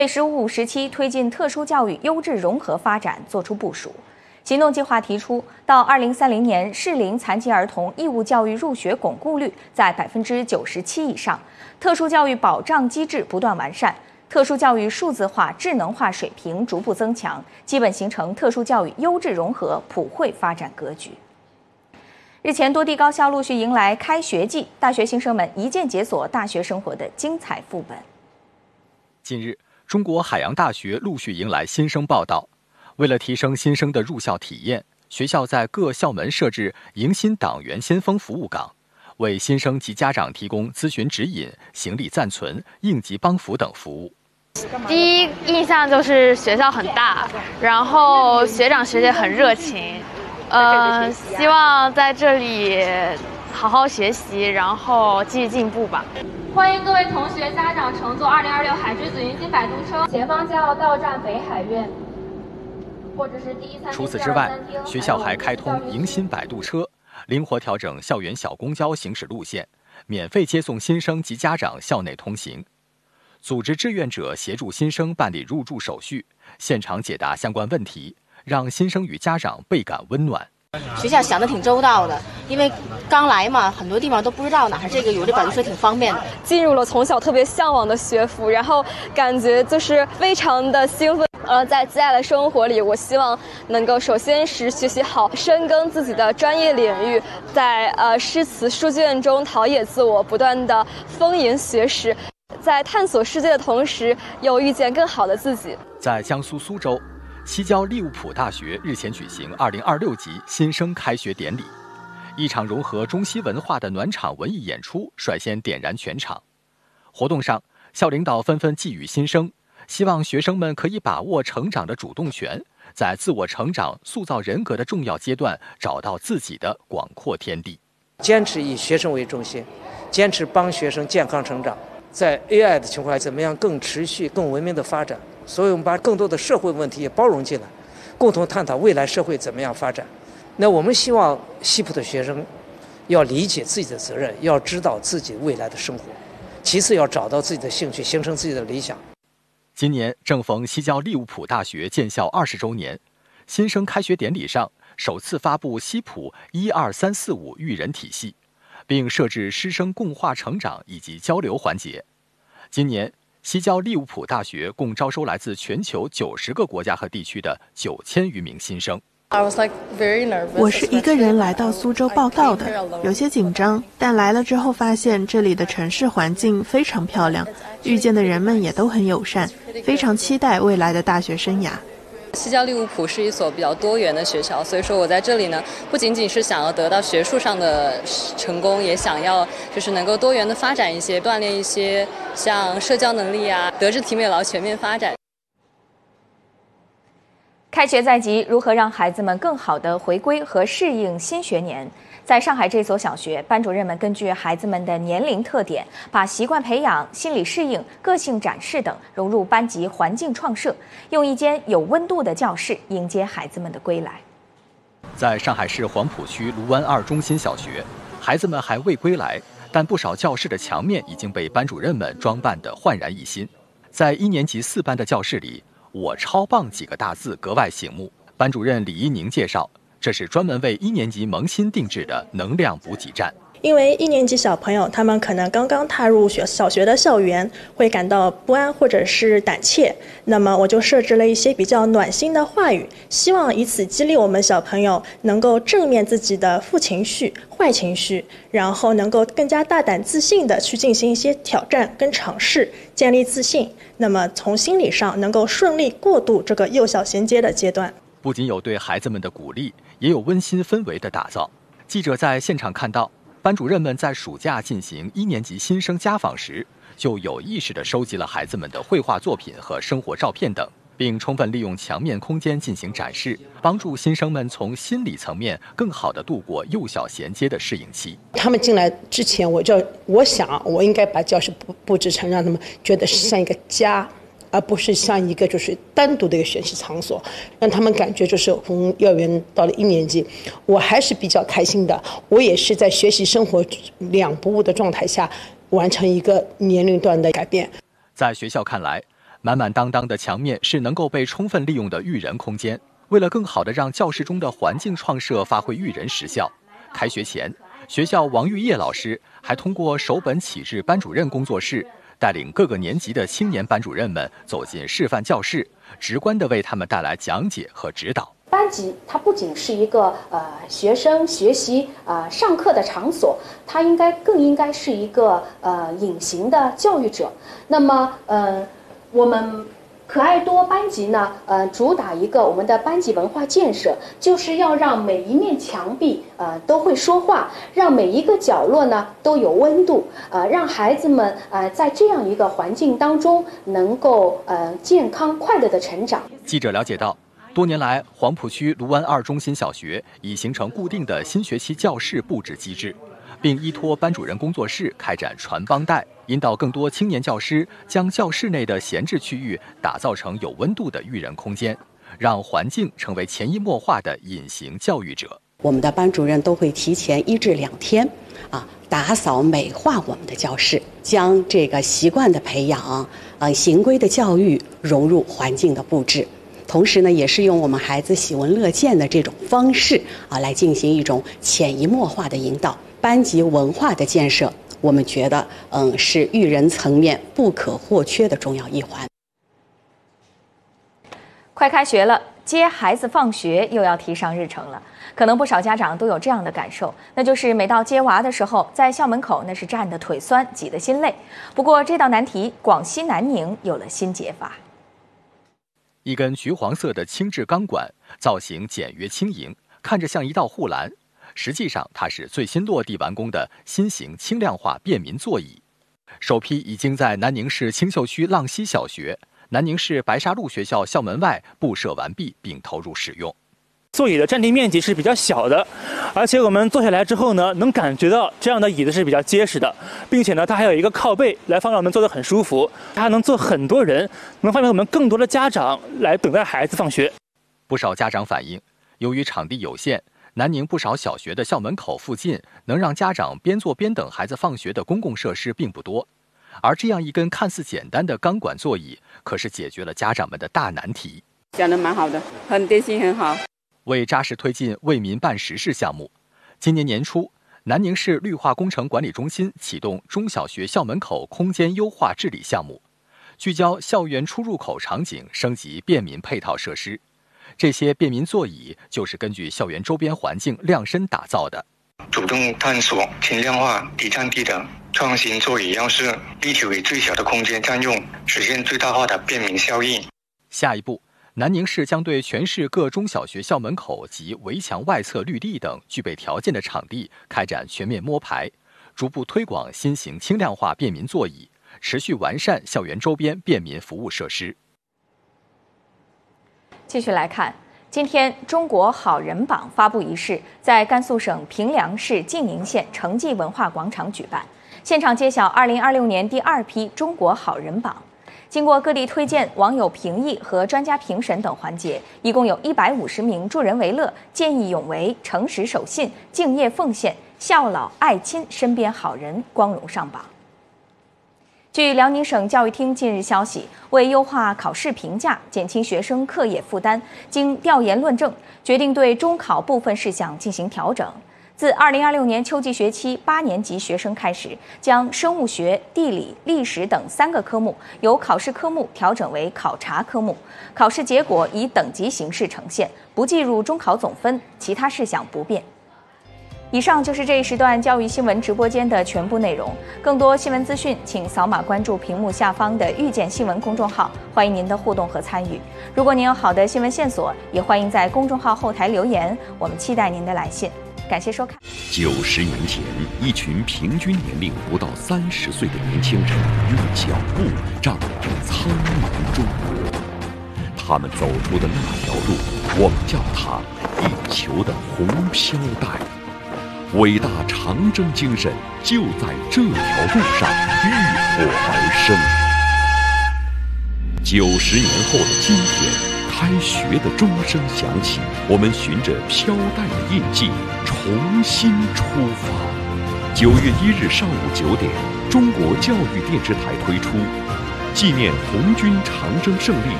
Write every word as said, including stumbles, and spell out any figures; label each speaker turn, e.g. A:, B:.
A: 为“十五五”时期推进特殊教育优质融合发展作出部署。行动计划提出，到二零三零年，适龄残疾儿童义务教育入学巩固率在百分之九十七以上，特殊教育保障机制不断完善，特殊教育数字化、智能化水平逐步增强，基本形成特殊教育优质融合、普惠发展格局。日前，多地高校陆续迎来开学季，大学新生们一键解锁大学生活的精彩副本。
B: 近日，中国海洋大学陆续迎来新生报到。为了提升新生的入校体验，学校在各校门设置迎新党员先锋服务岗，为新生及家长提供咨询指引、行李暂存、应急帮扶等服务。
C: 第一印象就是学校很大，然后学长学姐很热情，呃，希望在这里好好学习，然后继续进步吧。
D: 欢迎各位同学家长乘坐二零二六海之子迎新摆渡车，前方将要到站北海苑。
B: 除此之外，学校还开通迎新摆渡车，灵活调整校园小公交行驶路线，免费接送新生及家长校内通行。组织志愿者协助新生办理入住手续，现场解答相关问题，让新生与家长倍感温暖。
E: 学校想得挺周到的，因为刚来嘛，很多地方都不知道哪儿这个有这摆渡车挺方便的。
F: 进入了从小特别向往的学府，然后感觉就是非常的兴奋。呃，在接下来生活里，我希望能够首先是学习好，深耕自己的专业领域，在呃诗词书卷中陶冶自我，不断的丰盈学识，在探索世界的同时，又遇见更好的自己。
B: 在江苏苏州，西交利物浦大学日前举行二零二六级新生开学典礼，一场融合中西文化的暖场文艺演出率先点燃全场。活动上，校领导纷纷寄语新生，希望学生们可以把握成长的主动权，在自我成长、塑造人格的重要阶段，找到自己的广阔天地。
G: 坚持以学生为中心，坚持帮学生健康成长，在 A I 的情况下，怎么样更持续、更文明的发展？所以我们把更多的社会问题也包容进来，共同探讨未来社会怎么样发展。那我们希望西普的学生要理解自己的责任，要知道自己未来的生活，其次要找到自己的兴趣，形成自己的理想。
B: 今年正逢西交利物浦大学建校二十周年，新生开学典礼上首次发布西普一二三四五育人体系，并设置师生共话成长以及交流环节。今年西交利物浦大学共招收来自全球九十个国家和地区的九千余名新生。
H: 我是一个人来到苏州报到的，有些紧张，但来了之后发现这里的城市环境非常漂亮，遇见的人们也都很友善，非常期待未来的大学生涯。
I: 西交利物浦是一所比较多元的学校，所以说我在这里呢，不仅仅是想要得到学术上的成功，也想要就是能够多元的发展一些，锻炼一些像社交能力啊，德智体美劳全面发展。
A: 开学在即，如何让孩子们更好地回归和适应新学年？在上海这所小学，班主任们根据孩子们的年龄特点，把习惯培养、心理适应、个性展示等融入班级环境创设，用一间有温度的教室迎接孩子们的归来。
B: 在上海市黄浦区卢湾二中心小学，孩子们还未归来，但不少教室的墙面已经被班主任们装扮得焕然一新。在一年级四班的教室里，我超棒几个大字格外醒目。班主任李一宁介绍，这是专门为一年级萌新定制的能量补给站。
J: 因为一年级小朋友他们可能刚刚踏入学小学的校园，会感到不安或者是胆怯，那么我就设置了一些比较暖心的话语，希望以此激励我们小朋友能够正面自己的负情绪、坏情绪，然后能够更加大胆自信的去进行一些挑战跟尝试，建立自信，那么从心理上能够顺利过渡这个幼小衔接的阶段。
B: 不仅有对孩子们的鼓励，也有温馨氛围的打造。记者在现场看到，班主任们在暑假进行一年级新生家访时，就有意识地收集了孩子们的绘画作品和生活照片等，并充分利用墙面空间进行展示，帮助新生们从心理层面更好地度过幼小衔接的适应期。
K: 他们进来之前，我就我想我应该把教室布布置成让他们觉得是像一个家，而不是像一个就是单独的一个学习场所，让他们感觉就是从幼儿园到了一年级，我还是比较开心的。我也是在学习生活两不误的状态下，完成一个年龄段的改变。
B: 在学校看来， 满满当当的墙面是能够被充分利用的育人空间。为了更好地让教室中的环境创设发挥育人实效，开学前，学校王玉叶老师还通过首本启智班主任工作室，带领各个年级的青年班主任们走进示范教室，直观地为他们带来讲解和指导。
L: 班级它不仅是一个呃学生学习呃上课的场所，它应该更应该是一个呃隐形的教育者。那么呃我们可爱多班级呢，呃主打一个我们的班级文化建设，就是要让每一面墙壁呃都会说话，让每一个角落呢都有温度，呃让孩子们呃在这样一个环境当中能够呃健康快乐的成长。
B: 记者了解到，多年来，黄浦区卢湾二中心小学已形成固定的新学期教室布置机制，并依托班主任工作室开展传帮带，引导更多青年教师将教室内的闲置区域打造成有温度的育人空间，让环境成为潜移默化的隐形教育者。
M: 我们的班主任都会提前一至两天啊，打扫美化我们的教室，将这个习惯的培养、呃行规的教育融入环境的布置。同时呢，也是用我们孩子喜闻乐见的这种方式啊，来进行一种潜移默化的引导。班级文化的建设，我们觉得，嗯，是育人层面不可或缺的重要一环。
A: 快开学了，接孩子放学又要提上日程了。可能不少家长都有这样的感受，那就是每到接娃的时候，在校门口那是站得腿酸，挤得心累。不过这道难题，广西南宁有了新解法。
B: 一根橘黄色的轻质钢管，造型简约轻盈，看着像一道护栏。实际上，它是最新落地完工的新型轻量化便民座椅。首批已经在南宁市青秀区浪溪小学、南宁市白沙路学校校门外布设完毕，并投入使用。
N: 座椅的占地面积是比较小的，而且我们坐下来之后呢，能感觉到这样的椅子是比较结实的，并且呢，它还有一个靠背来方便我们坐得很舒服，它还能坐很多人，能方便我们更多的家长来等待孩子放学。
B: 不少家长反映，由于场地有限，南宁不少小学的校门口附近能让家长边坐边等孩子放学的公共设施并不多，而这样一根看似简单的钢管座椅，可是解决了家长们的大难题。
O: 讲得蛮好的，很贴心，很好。
B: 为扎实推进为民办实事项目，今年年初，南宁市绿化工程管理中心启动中小学校门口空间优化治理项目，聚焦校园出入口场景升级便民配套设施。这些便民座椅就是根据校园周边环境量身打造的。
P: 主动探索轻量化、低占地的创新座椅样式，力求以最小的空间占用，实现最大化的便民效益。
B: 下一步，南宁市将对全市各中小学校门口及围墙外侧绿地等具备条件的场地开展全面摸排，逐步推广新型轻量化便民座椅，持续完善校园周边便民服务设施。
A: 继续来看，今天中国好人榜发布仪式在甘肃省平凉市晋宁县城际文化广场举办，现场揭晓二零二六年第二批中国好人榜。经过各地推荐、网友评议和专家评审等环节，一共有一百五十名助人为乐、见义勇为、诚实守信、敬业奉献、孝老爱亲身边好人光荣上榜。据辽宁省教育厅近日消息，为优化考试评价、减轻学生课业负担，经调研论证，决定对中考部分事项进行调整。自二零二六年秋季学期八年级学生开始，将生物学、地理、历史等三个科目由考试科目调整为考察科目，考试结果以等级形式呈现，不计入中考总分，其他事项不变。以上就是这一时段教育新闻直播间的全部内容。更多新闻资讯，请扫码关注屏幕下方的“遇见新闻”公众号，欢迎您的互动和参与。如果您有好的新闻线索，也欢迎在公众号后台留言，我们期待您的来信。感谢收看。
Q: 九十年前，一群平均年龄不到三十岁的年轻人，用脚步丈量苍茫中国。他们走出的那条路，我们叫它地球的红飘带。伟大长征精神就在这条路上浴火而生。九十年后的今天，开学的钟声响起，我们循着飘带的印记重新出发。九月一日上午九点，中国教育电视台推出纪念红军长征胜利